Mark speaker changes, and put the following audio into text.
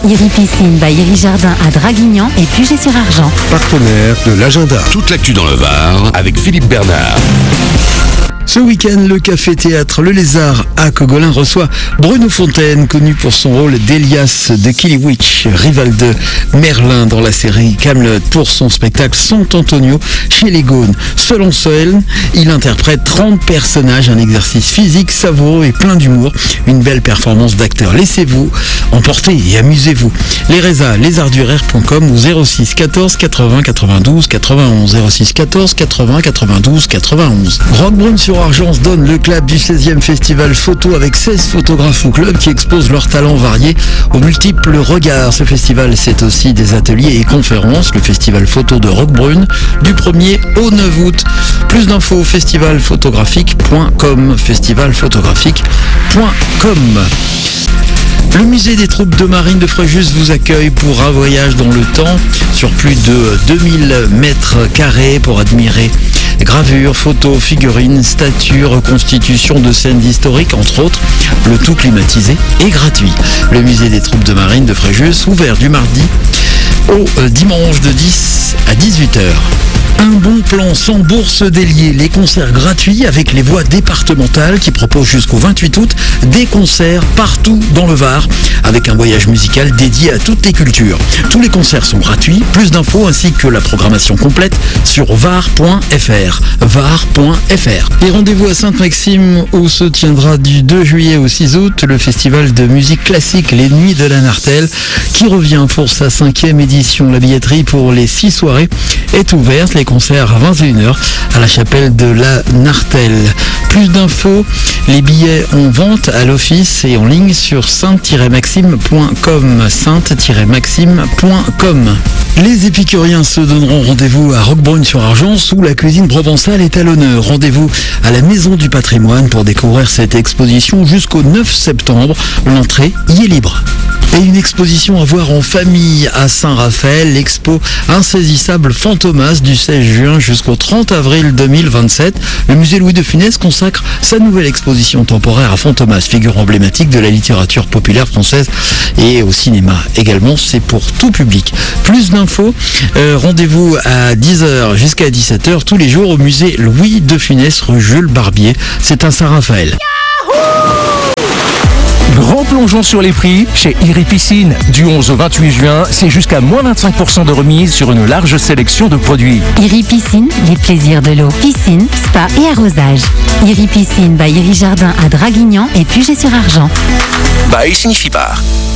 Speaker 1: Iri Piscine by Iri Jardin à Draguignan et Puget-sur-Argent.
Speaker 2: Partenaire de l'agenda.
Speaker 3: Toute l'actu dans le Var avec Philippe Bernard.
Speaker 2: Ce week-end, le café-théâtre Le Lézard à Cogolin reçoit Bruno Fontaine, connu pour son rôle d'Elias de Kiliwich, rival de Merlin dans la série Camelot, pour son spectacle Sant'Antonio chez les Gaunes. Seul en scène, il interprète 30 personnages, un exercice physique savoureux et plein d'humour, une belle performance d'acteur. Laissez-vous emporter et amusez-vous. Les Résas, lesartdurère.com ou 06 14 80 92 91, 06 14 80 92 91. Roquebrune sur Argence donne le clap du 16e festival photo avec 16 photographes ou clubs qui exposent leurs talents variés aux multiples regards. Ce festival, c'est aussi des ateliers et conférences. Le festival photo de Roquebrune du 1er au 9 août. Plus d'infos festivalphotographique.com, festivalphotographique.com. Le musée des troupes de marine de Fréjus vous accueille pour un voyage dans le temps sur plus de 2000 mètres carrés pour admirer gravures, photos, figurines, statues, reconstitutions de scènes historiques, entre autres, le tout climatisé et gratuit. Le musée des troupes de marine de Fréjus, ouvert du mardi au dimanche de 10 à 18h. Un bon plan sans bourse déliée, les concerts gratuits avec les voies départementales qui proposent jusqu'au 28 août des concerts partout dans le Var avec un voyage musical dédié à toutes les cultures. Tous les concerts sont gratuits, plus d'infos ainsi que la programmation complète sur var.fr. Et rendez-vous à Sainte-Maxime où se tiendra du 2 juillet au 6 août le festival de musique classique Les Nuits de la Nartelle qui revient pour sa 5e édition. La billetterie pour les 6 soirées est ouverte. Les concerts à 21h à la chapelle de la Nartelle. Plus d'infos, les billets en vente à l'office et en ligne sur sainte-maxime.com. sainte-maxime.com. Les épicuriens se donneront rendez-vous à Roquebrune-sur-Argence où la cuisine provençale est à l'honneur. Rendez-vous à la Maison du Patrimoine pour découvrir cette exposition jusqu'au 9 septembre. L'entrée y est libre. Et une exposition à voir en famille à Saint-Raphaël, l'expo Insaisissable Fantomas du 16 juin jusqu'au 30 avril 2027. Le musée Louis de Funès consacre sa nouvelle exposition temporaire à Fantomas, figure emblématique de la littérature populaire française et au cinéma également. C'est pour tout public. Plus d'infos, rendez-vous à 10h jusqu'à 17h tous les jours au musée Louis de Funès, rue Jules Barbier. C'est à Saint-Raphaël.
Speaker 4: Grand plongeon sur les prix chez Iri Piscine. Du 11 au 28 juin, c'est jusqu'à moins 25% de remise sur une large sélection de produits.
Speaker 1: Iri Piscine, les plaisirs de l'eau. Piscine, spa et arrosage. Iri Piscine by Iri Jardin à Draguignan et Puget-sur-Argent.
Speaker 3: Bah, il signifie pas.